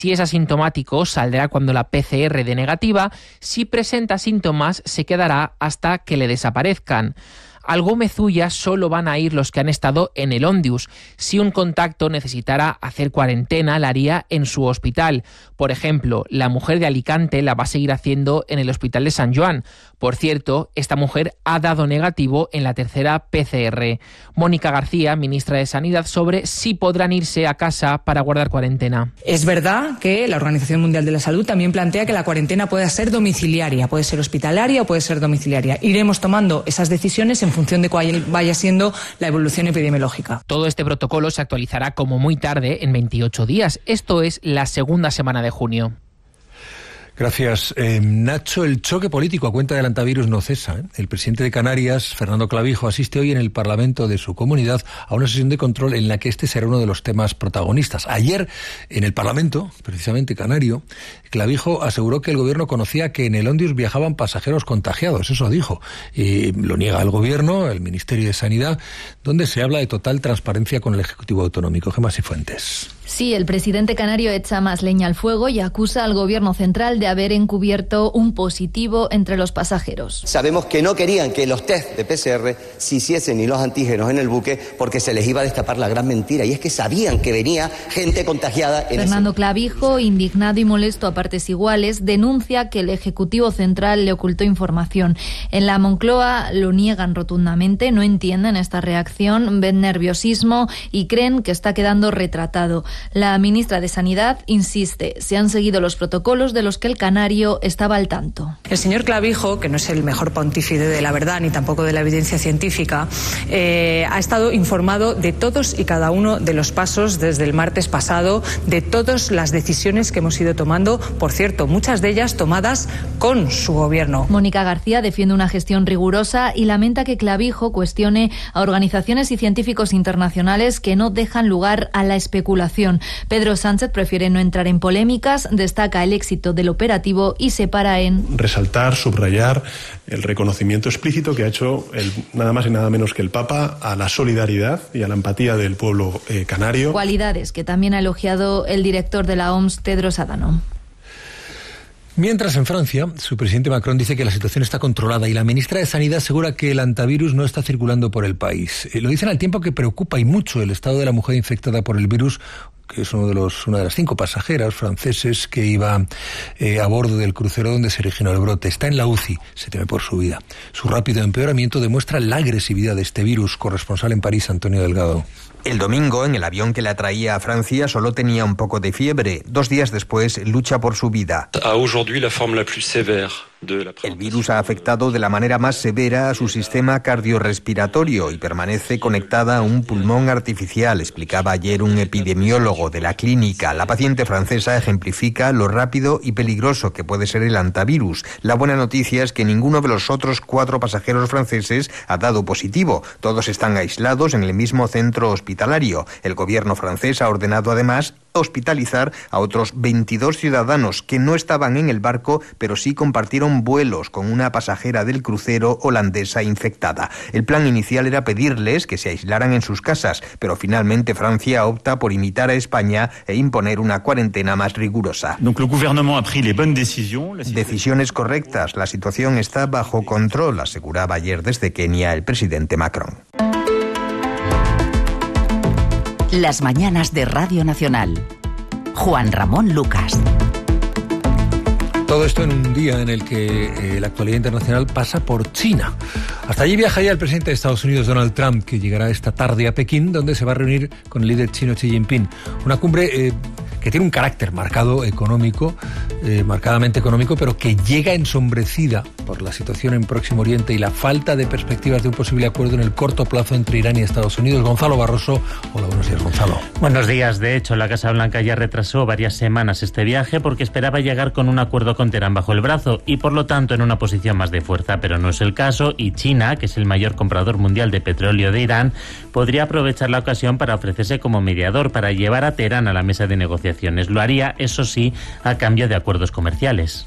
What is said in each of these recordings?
Si es asintomático, saldrá cuando la PCR dé negativa. Si presenta síntomas, se quedará hasta que le desaparezcan. Al Gómez Ulla solo van a ir los que han estado en el Óndius. Si un contacto necesitara hacer cuarentena, la haría en su hospital. Por ejemplo, la mujer de Alicante la va a seguir haciendo en el Hospital de Sant Joan. Por cierto, esta mujer ha dado negativo en la tercera PCR. Mónica García, ministra de Sanidad, sobre si podrán irse a casa para guardar cuarentena. Es verdad que la Organización Mundial de la Salud también plantea que la cuarentena puede ser domiciliaria, puede ser hospitalaria o puede ser domiciliaria. Iremos tomando esas decisiones en función de cuál vaya siendo la evolución epidemiológica. Todo este protocolo se actualizará como muy tarde en 28 días. Esto es la segunda semana de junio. Gracias. Nacho, el choque político a cuenta del antivirus no cesa. El presidente de Canarias, Fernando Clavijo, asiste hoy en el Parlamento de su comunidad a una sesión de control en la que este será uno de los temas protagonistas. Ayer, en el Parlamento, precisamente canario, Clavijo aseguró que el gobierno conocía que en el Óndius viajaban pasajeros contagiados. Eso dijo. Y lo niega el gobierno, el Ministerio de Sanidad, donde se habla de total transparencia con el Ejecutivo Autonómico. Gemma Cifuentes. Sí, el presidente canario echa más leña al fuego y acusa al gobierno central de haber encubierto un positivo entre los pasajeros. Sabemos que no querían que los test de PCR se hiciesen ni los antígenos en el buque porque se les iba a destapar la gran mentira, y es que sabían que venía gente contagiada. Fernando Clavijo, indignado y molesto a partes iguales, denuncia que el Ejecutivo Central le ocultó información. En la Moncloa lo niegan rotundamente, no entienden esta reacción, ven nerviosismo y creen que está quedando retratado. La ministra de Sanidad insiste, se han seguido los protocolos de los que el canario estaba al tanto. El señor Clavijo, que no es el mejor pontífice de la verdad ni tampoco de la evidencia científica, ha estado informado de todos y cada uno de los pasos desde el martes pasado, de todas las decisiones que hemos ido tomando, por cierto, muchas de ellas tomadas con su gobierno. Mónica García defiende una gestión rigurosa y lamenta que Clavijo cuestione a organizaciones y científicos internacionales que no dejan lugar a la especulación. Pedro Sánchez prefiere no entrar en polémicas, destaca el éxito del operativo y se para en resaltar, subrayar el reconocimiento explícito que ha hecho nada más y nada menos que el Papa a la solidaridad y a la empatía del pueblo canario. Cualidades que también ha elogiado el director de la OMS, Tedros Adhanom. Mientras en Francia, su presidente Macron dice que la situación está controlada y la ministra de Sanidad asegura que el antivirus no está circulando por el país. Lo dicen al tiempo que preocupa y mucho el estado de la mujer infectada por el virus, que es una de las 5 pasajeras franceses que iba a bordo del crucero donde se originó el brote. Está en la UCI, se teme por su vida. Su rápido empeoramiento demuestra la agresividad de este virus. Corresponsal en París, Antonio Delgado. El domingo, en el avión que la traía a Francia, solo tenía un poco de fiebre. 2 días después, lucha por su vida. El virus ha afectado de la manera más severa a su sistema cardiorrespiratorio y permanece conectada a un pulmón artificial, explicaba ayer un epidemiólogo de la clínica. La paciente francesa ejemplifica lo rápido y peligroso que puede ser el antivirus. La buena noticia es que ninguno de los otros 4 pasajeros franceses ha dado positivo. Todos están aislados en el mismo centro hospitalario. El gobierno francés ha ordenado además hospitalizar a otros 22 ciudadanos que no estaban en el barco, pero sí compartieron vuelos con una pasajera del crucero holandesa infectada. El plan inicial era pedirles que se aislaran en sus casas, pero finalmente Francia opta por imitar a España e imponer una cuarentena más rigurosa. Decisiones correctas. La situación está bajo control, aseguraba ayer desde Kenia el presidente Macron. Las mañanas de Radio Nacional. Juan Ramón Lucas. Todo esto en un día en el que la actualidad internacional pasa por China. Hasta allí viajaría el presidente de Estados Unidos, Donald Trump, que llegará esta tarde a Pekín, donde se va a reunir con el líder chino Xi Jinping. Una cumbre que tiene un carácter marcadamente económico, pero que llega ensombrecida por la situación en Próximo Oriente y la falta de perspectivas de un posible acuerdo en el corto plazo entre Irán y Estados Unidos. Gonzalo Barroso. Hola, buenos días, Gonzalo. Buenos días. De hecho, la Casa Blanca ya retrasó varias semanas este viaje porque esperaba llegar con un acuerdo con Teherán bajo el brazo y, por lo tanto, en una posición más de fuerza, pero no es el caso, y China, que es el mayor comprador mundial de petróleo de Irán, podría aprovechar la ocasión para ofrecerse como mediador, para llevar a Teherán a la mesa de negociaciones. Lo haría, eso sí, a cambio de acuerdos acuerdos comerciales.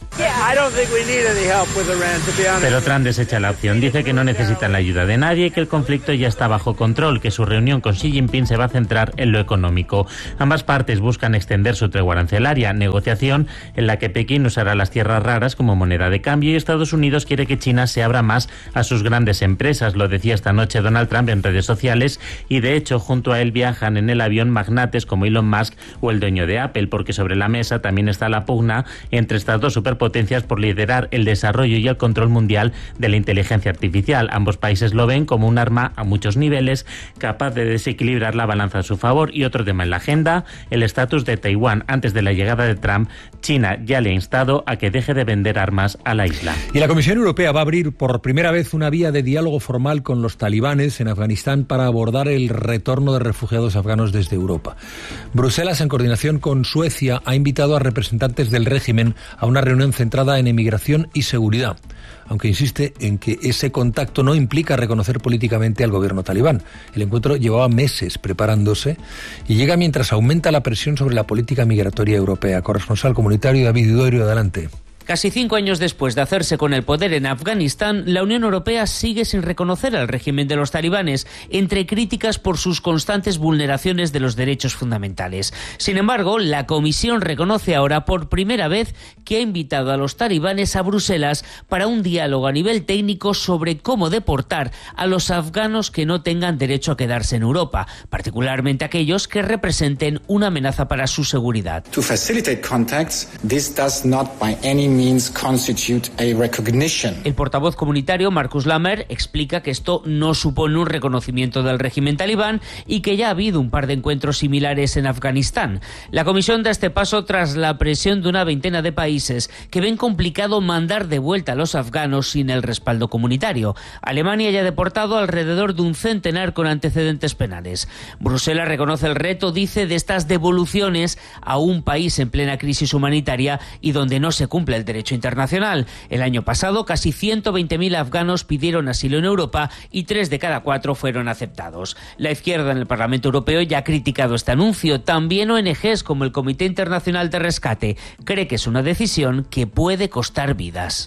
Pero Trump desecha la opción. Dice que no necesitan la ayuda de nadie, que el conflicto ya está bajo control, que su reunión con Xi Jinping se va a centrar en lo económico. Ambas partes buscan extender su tregua arancelaria, negociación en la que Pekín usará las tierras raras como moneda de cambio y Estados Unidos quiere que China se abra más a sus grandes empresas. Lo decía esta noche Donald Trump en redes sociales y de hecho junto a él viajan en el avión magnates como Elon Musk o el dueño de Apple, porque sobre la mesa también está la pugna entre estas dos superpotencias por liderar el desarrollo y el control mundial de la inteligencia artificial. Ambos países lo ven como un arma a muchos niveles capaz de desequilibrar la balanza a su favor. Y otro tema en la agenda, el estatus de Taiwán. Antes de la llegada de Trump, China ya le ha instado a que deje de vender armas a la isla. Y la Comisión Europea va a abrir por primera vez una vía de diálogo formal con los talibanes en Afganistán para abordar el retorno de refugiados afganos desde Europa. Bruselas, en coordinación con Suecia, ha invitado a representantes del régimen a una reunión centrada en emigración y seguridad, aunque insiste en que ese contacto no implica reconocer políticamente al gobierno talibán. El encuentro llevaba meses preparándose y llega mientras aumenta la presión sobre la política migratoria europea. Corresponsal comunitario David Idorio, adelante. Casi 5 años después de hacerse con el poder en Afganistán, la Unión Europea sigue sin reconocer al régimen de los talibanes, entre críticas por sus constantes vulneraciones de los derechos fundamentales. Sin embargo, la Comisión reconoce ahora por primera vez que ha invitado a los talibanes a Bruselas para un diálogo a nivel técnico sobre cómo deportar a los afganos que no tengan derecho a quedarse en Europa, particularmente aquellos que representen una amenaza para su seguridad. To facilitate contacts, this does not by any means constitute a recognition. El portavoz comunitario Marcus Lammer explica que esto no supone un reconocimiento del régimen talibán y que ya ha habido un par de encuentros similares en Afganistán. La Comisión da este paso tras la presión de una veintena de países que ven complicado mandar de vuelta a los afganos sin el respaldo comunitario. Alemania ya ha deportado alrededor de un centenar con antecedentes penales. Bruselas reconoce el reto, dice, de estas devoluciones a un país en plena crisis humanitaria y donde no se cumple el derecho internacional. El año pasado, casi 120.000 afganos pidieron asilo en Europa y 3 de cada 4 fueron aceptados. La izquierda en el Parlamento Europeo ya ha criticado este anuncio. También ONGs como el Comité Internacional de Rescate cree que es una decisión que puede costar vidas.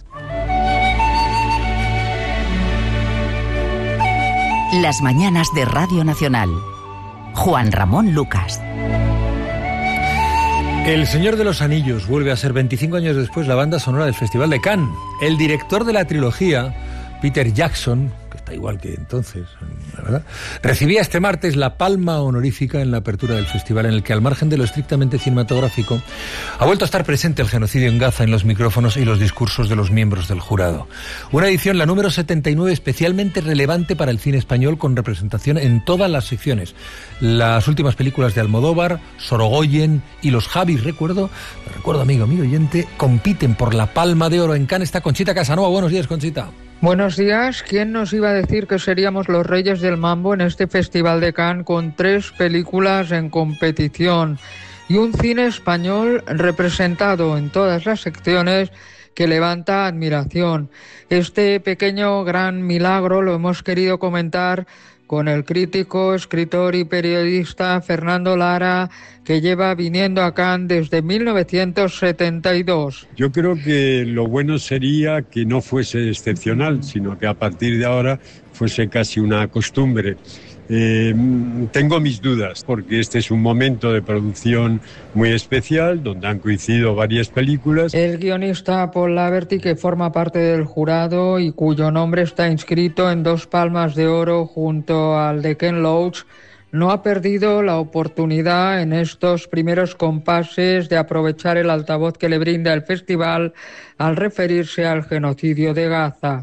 Las mañanas de Radio Nacional. Juan Ramón Lucas. El Señor de los Anillos vuelve a ser 25 años después la banda sonora del Festival de Cannes. El director de la trilogía, Peter Jackson, que está igual que entonces, la verdad, recibía este martes la palma honorífica en la apertura del festival, en el que, al margen de lo estrictamente cinematográfico, ha vuelto a estar presente el genocidio en Gaza en los micrófonos y los discursos de los miembros del jurado. Una edición, la número 79, especialmente relevante para el cine español, con representación en todas las secciones. Las últimas películas de Almodóvar, Sorogoyen y los Javis, recuerdo, amigo oyente, compiten por la Palma de Oro en Cannes. Está Conchita Casanova. Buenos días, Conchita. Buenos días. ¿Quién nos iba a decir que seríamos los reyes del mambo en este Festival de Cannes, con 3 películas en competición y un cine español representado en todas las secciones que levanta admiración? Este pequeño gran milagro lo hemos querido comentar con el crítico, escritor y periodista Fernando Lara, que lleva viniendo a Cannes desde 1972. Yo creo que lo bueno sería que no fuese excepcional, sino que a partir de ahora fuese casi una costumbre. Tengo mis dudas, porque este es un momento de producción muy especial, donde han coincidido varias películas. El guionista Paul Laverty, que forma parte del jurado y cuyo nombre está inscrito en 2 palmas de oro junto al de Ken Loach, no ha perdido la oportunidad en estos primeros compases de aprovechar el altavoz que le brinda el festival al referirse al genocidio de Gaza.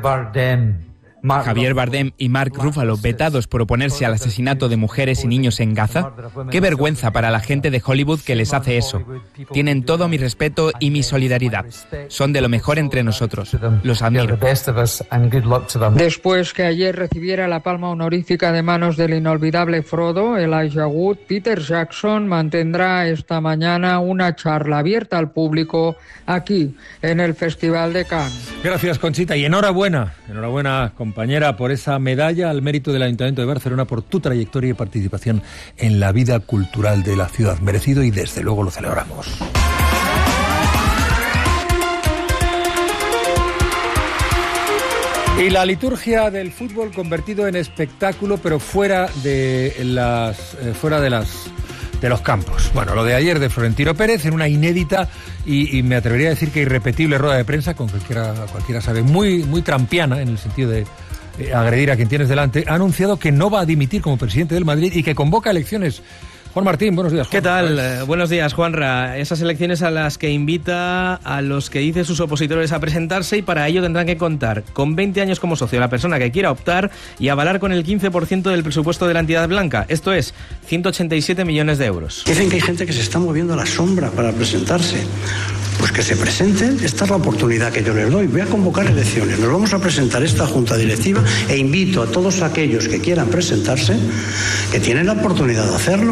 Javier Bardem y Mark Ruffalo, vetados por oponerse al asesinato de mujeres y niños en Gaza. Qué vergüenza para la gente de Hollywood que les hace eso. Tienen todo mi respeto y mi solidaridad. Son de lo mejor entre nosotros. Los admiro. Después que ayer recibiera la palma honorífica de manos del inolvidable Frodo, Elijah Wood, Peter Jackson mantendrá esta mañana una charla abierta al público aquí, en el Festival de Cannes. Gracias, Conchita, y enhorabuena, compañera, por esa medalla al mérito del Ayuntamiento de Barcelona, por tu trayectoria y participación en la vida cultural de la ciudad. Merecido, y desde luego lo celebramos. Y la liturgia del fútbol convertido en espectáculo, pero fuera de los campos. Bueno, lo de ayer de Florentino Pérez en una inédita y me atrevería a decir que irrepetible rueda de prensa, con cualquiera sabe, muy trampiana en el sentido de agredir a quien tienes delante, ha anunciado que no va a dimitir como presidente del Madrid y que convoca elecciones. Juan Martín, buenos días, Juan. ¿Qué tal? Buenos días, Juanra. Esas elecciones a las que invita a los que dice sus opositores a presentarse, y para ello tendrán que contar con 20 años como socio la persona que quiera optar y avalar con el 15% del presupuesto de la entidad blanca, esto es, 187 millones de euros. Dicen que hay gente que se está moviendo a la sombra para presentarse. Pues que se presenten, esta es la oportunidad que yo les doy. Voy a convocar elecciones, nos vamos a presentar esta junta directiva e invito a todos aquellos que quieran presentarse, que tienen la oportunidad de hacerlo.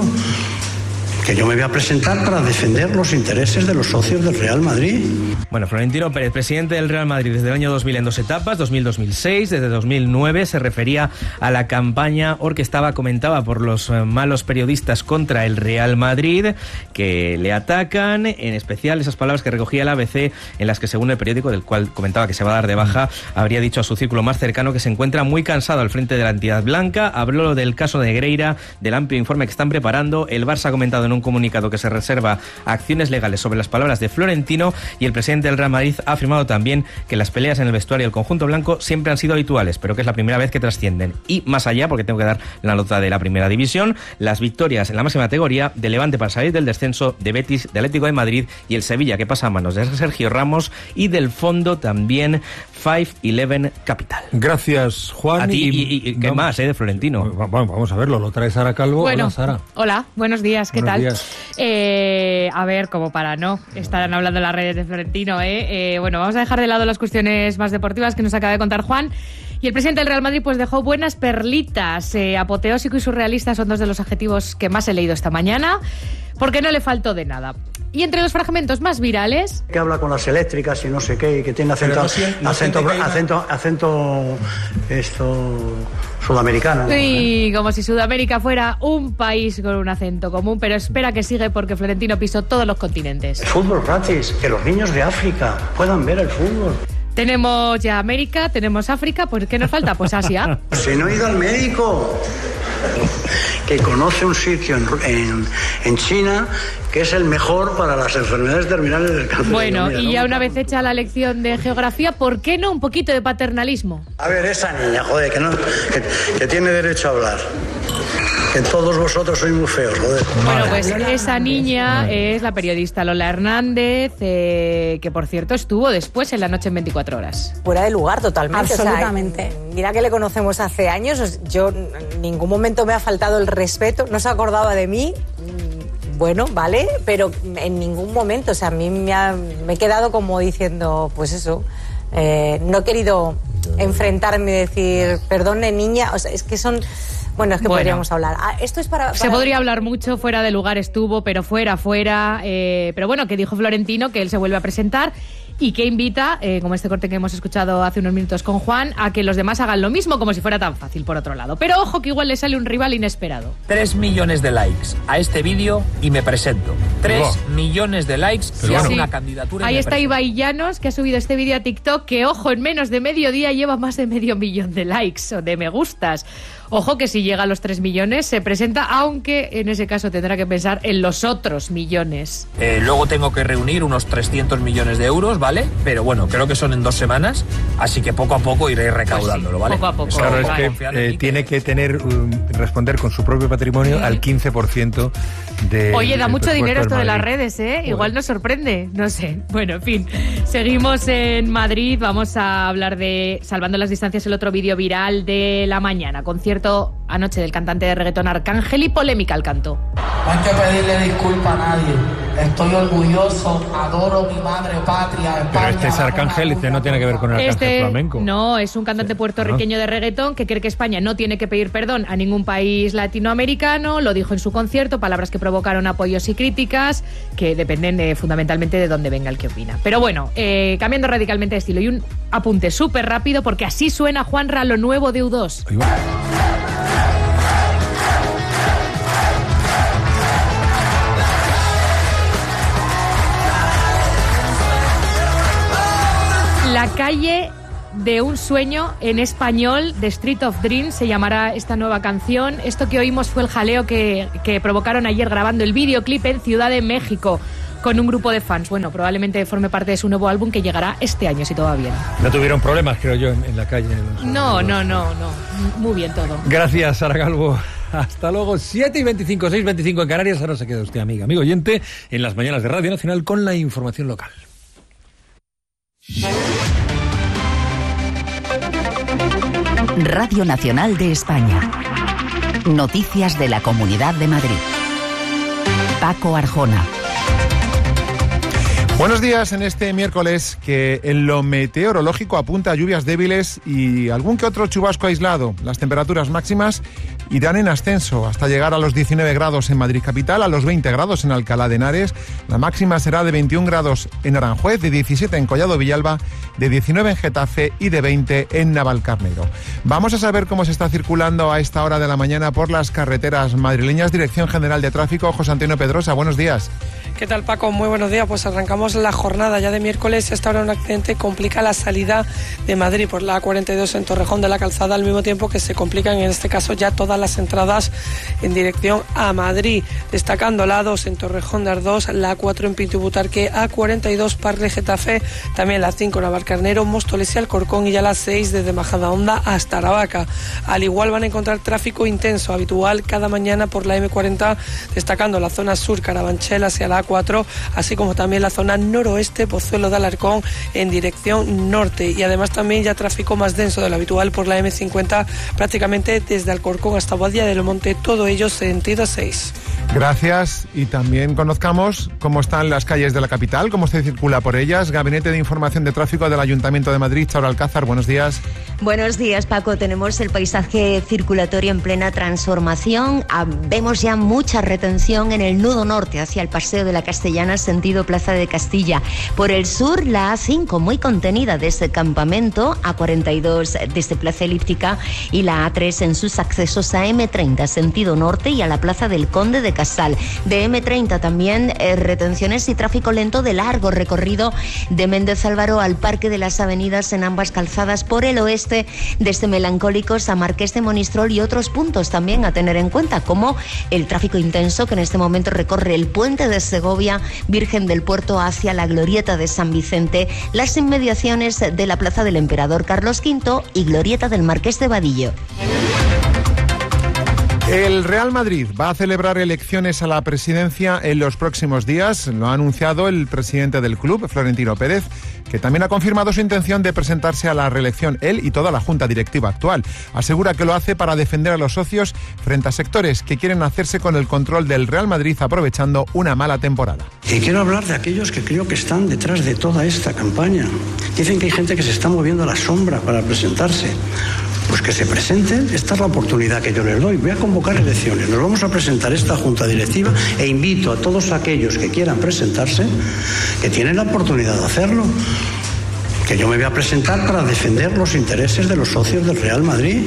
Que yo me voy a presentar para defender los intereses de los socios del Real Madrid. Bueno, Florentino Pérez, presidente del Real Madrid desde el año 2000 en 2 etapas, 2000-2006, desde 2009 se refería a la campaña orquestada, comentaba, por los malos periodistas contra el Real Madrid, que le atacan, en especial esas palabras que recogía el ABC, en las que, según el periódico, del cual comentaba que se va a dar de baja, habría dicho a su círculo más cercano que se encuentra muy cansado al frente de la entidad blanca. Habló del caso de Negreira, del amplio informe que están preparando. El Barça ha comentado en un comunicado que se reserva acciones legales sobre las palabras de Florentino, y el presidente del Real Madrid ha afirmado también que las peleas en el vestuario del conjunto blanco siempre han sido habituales, pero que es la primera vez que trascienden. Y más allá, porque tengo que dar la nota de la primera división, las victorias en la máxima categoría de Levante para salir del descenso, de Betis, de Atlético de Madrid y el Sevilla, que pasa a manos de Sergio Ramos, y del fondo también 5-11 Capital. Gracias, Juan. A ti, y ¿qué más, de Florentino? Bueno, vamos a verlo, lo trae Sara Calvo. Bueno, hola, Sara. Hola, buenos días, ¿qué Buenos tal? días. A ver, como para no estarán hablando en las redes de Florentino, bueno, vamos a dejar de lado las cuestiones más deportivas que nos acaba de contar Juan. Y el presidente del Real Madrid pues dejó buenas perlitas. Apoteósico y surrealista son dos de los adjetivos que más he leído esta mañana, porque no le faltó de nada. Y entre los fragmentos más virales... Que habla con las eléctricas y no sé qué, y que tiene acento sudamericano. Sí, como si Sudamérica fuera un país con un acento común, pero espera que sigue, porque Florentino pisó todos los continentes. El fútbol gratis, que los niños de África puedan ver el fútbol. Tenemos ya América, tenemos África, pues ¿qué nos falta? Pues Asia. Si no he ido al médico, que conoce un sitio en China que es el mejor para las enfermedades terminales del cáncer. Bueno, y ya una vez hecha la lección de geografía, ¿por qué no un poquito de paternalismo? A ver, esa niña, joder, que tiene derecho a hablar. Que todos vosotros sois muy feos, joder. Bueno, pues esa niña es la periodista Lola Hernández, que por cierto estuvo después en La Noche en 24 horas. Fuera de lugar totalmente. Absolutamente. O sea, mira que le conocemos hace años, yo en ningún momento me ha faltado el respeto, no se acordaba de mí. Bueno, vale, pero en ningún momento, o sea, a mí me he quedado como diciendo, pues eso, no he querido enfrentarme y decir, perdone niña, o sea, es que son... Bueno, es que podríamos hablar. Esto es para... Se podría hablar mucho, fuera de lugar estuvo, pero fuera. Pero bueno, que dijo Florentino que él se vuelve a presentar y que invita, como este corte que hemos escuchado hace unos minutos con Juan, a que los demás hagan lo mismo, como si fuera tan fácil, por otro lado. Pero ojo, que igual le sale un rival inesperado. 3 millones de likes a este vídeo y me presento. 3 millones de likes si hago una candidatura. Ahí está Ibai Llanos, que ha subido este vídeo a TikTok, que ojo, en menos de medio día lleva más de 500.000 de likes o de me gustas. Ojo que si llega a los 3 millones se presenta, aunque en ese caso tendrá que pensar en los otros millones. Luego tengo que reunir unos 300 millones de euros, ¿vale? Pero bueno, creo que son en 2 semanas, así que poco a poco iré recaudándolo, ¿vale? Poco a poco. Claro, es que tiene que responder con su propio patrimonio al 15% de... Oye, da mucho dinero esto de las redes, ¿eh? Joder. Igual nos sorprende, no sé. Bueno, en fin, seguimos en Madrid, vamos a hablar de, salvando las distancias, el otro vídeo viral de la mañana, concierto anoche del cantante de reggaetón Arcángel y polémica al canto. No hay que pedirle disculpas a nadie. Estoy orgulloso, adoro mi madre patria, España. Pero este es Arcángel, este no tiene que ver con el Arcángel flamenco. No, es un cantante puertorriqueño de reggaetón que cree que España no tiene que pedir perdón a ningún país latinoamericano. Lo dijo en su concierto, palabras que provocaron apoyos y críticas que dependen fundamentalmente de dónde venga el que opina. Pero bueno, cambiando radicalmente de estilo y un apunte súper rápido, porque así suena, Juanra, lo nuevo de U2. La calle de un sueño en español, The Street of Dreams se llamará esta nueva canción. Esto que oímos fue el jaleo que provocaron ayer grabando el videoclip en Ciudad de México con un grupo de fans. Bueno, probablemente forme parte de su nuevo álbum que llegará este año, si todo va bien. No tuvieron problemas, creo yo, en la calle. No. Muy bien todo. Gracias, Sara Calvo. Hasta luego. 7:25, 6:25 en Canarias. Ahora se queda usted, amigo oyente, en las mañanas de Radio Nacional con la información local. Radio Nacional de España. Noticias de la Comunidad de Madrid. Paco Arjona. Buenos días en este miércoles que en lo meteorológico apunta a lluvias débiles y algún que otro chubasco aislado. Las temperaturas máximas irán en ascenso hasta llegar a los 19 grados en Madrid capital, a los 20 grados en Alcalá de Henares. La máxima será de 21 grados en Aranjuez, de 17 en Collado Villalba, de 19 en Getafe y de 20 en Navalcarnero. Vamos a saber cómo se está circulando a esta hora de la mañana por las carreteras madrileñas. Dirección General de Tráfico, José Antonio Pedrosa, buenos días. ¿Qué tal, Paco? Muy buenos días. Pues arrancamos la jornada ya de miércoles. Esta hora un accidente complica la salida de Madrid por la A42 en Torrejón de la Calzada, al mismo tiempo que se complican en este caso ya todas las entradas en dirección a Madrid, destacando la A2 en Torrejón de Ardoz, la A4 en Pinto y Butarque, A42 Parle Getafe, también la 5 Navalcarnero, Móstoles y Alcorcón, y ya la 6 desde Majadahonda hasta Aravaca. Al igual van a encontrar tráfico intenso habitual cada mañana por la M40, destacando la zona sur Carabanchel hacia la A4, así como también la zona noroeste Pozuelo de Alarcón en dirección norte, y además también ya tráfico más denso de lo habitual por la M50 prácticamente desde Alcorcón hasta Boadilla del Monte, todo ello sentido 6. Gracias, y también conozcamos cómo están las calles de la capital, cómo se circula por ellas. Gabinete de Información de Tráfico del Ayuntamiento de Madrid, Charo Alcázar, buenos días. Buenos días, Paco. Tenemos el paisaje circulatorio en plena transformación. Vemos ya mucha retención en el nudo norte hacia el Paseo de la Castellana, sentido Plaza de Castilla. Por el sur, la A5 muy contenida desde Campamento, A42 desde Plaza Elíptica y la A3 en sus accesos a M30, sentido norte, y a la Plaza del Conde de Casal. De M30 también retenciones y tráfico lento de largo recorrido de Méndez Álvaro al Parque de las Avenidas en ambas calzadas. Por el oeste, desde Melancólicos a Marqués de Monistrol, y otros puntos también a tener en cuenta, como el tráfico intenso que en este momento recorre el puente de Segovia, Virgen del Puerto hacia la Glorieta de San Vicente, las inmediaciones de la Plaza del Emperador Carlos V y Glorieta del Marqués de Vadillo. El Real Madrid va a celebrar elecciones a la presidencia en los próximos días. Lo ha anunciado el presidente del club, Florentino Pérez, que también ha confirmado su intención de presentarse a la reelección, él y toda la junta directiva actual. Asegura que lo hace para defender a los socios frente a sectores que quieren hacerse con el control del Real Madrid aprovechando una mala temporada. Y quiero hablar de aquellos que creo que están detrás de toda esta campaña. Dicen que hay gente que se está moviendo a la sombra para presentarse. Pues que se presenten, esta es la oportunidad que yo les doy. Voy a convocar elecciones, nos vamos a presentar esta junta directiva e invito a todos aquellos que quieran presentarse, que tienen la oportunidad de hacerlo, que yo me voy a presentar para defender los intereses de los socios del Real Madrid.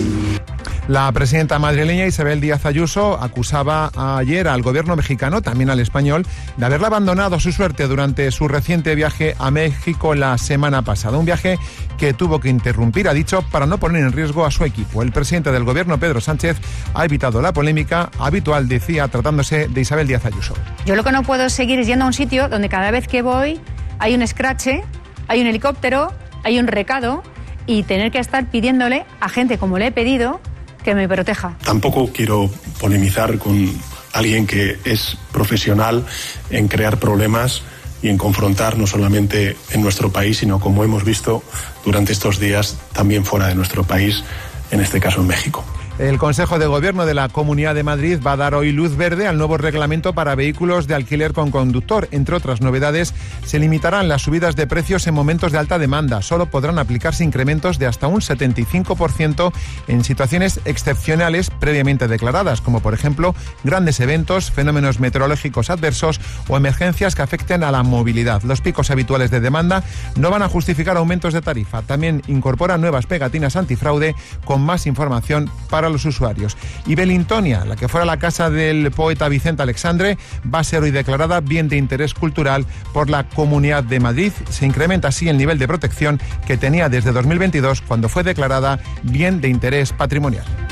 La presidenta madrileña Isabel Díaz Ayuso acusaba ayer al gobierno mexicano, también al español, de haberla abandonado a su suerte durante su reciente viaje a México la semana pasada. Un viaje que tuvo que interrumpir, ha dicho, para no poner en riesgo a su equipo. El presidente del gobierno, Pedro Sánchez, ha evitado la polémica habitual, decía, tratándose de Isabel Díaz Ayuso. Yo lo que no puedo seguir es yendo a un sitio donde cada vez que voy hay un escrache, hay un helicóptero, hay un recado, y tener que estar pidiéndole a gente como le he pedido que me proteja. Tampoco quiero polemizar con alguien que es profesional en crear problemas y en confrontar no solamente en nuestro país, sino, como hemos visto durante estos días, también fuera de nuestro país, en este caso en México. El Consejo de Gobierno de la Comunidad de Madrid va a dar hoy luz verde al nuevo reglamento para vehículos de alquiler con conductor. Entre otras novedades, se limitarán las subidas de precios en momentos de alta demanda. Solo podrán aplicarse incrementos de hasta un 75% en situaciones excepcionales previamente declaradas, como por ejemplo grandes eventos, fenómenos meteorológicos adversos o emergencias que afecten a la movilidad. Los picos habituales de demanda no van a justificar aumentos de tarifa. También incorpora nuevas pegatinas antifraude con más información para para los usuarios. Y Belintonia, la que fuera la casa del poeta Vicente Alexandre, va a ser hoy declarada bien de interés cultural por la Comunidad de Madrid. Se incrementa así el nivel de protección que tenía desde 2022, cuando fue declarada bien de interés patrimonial.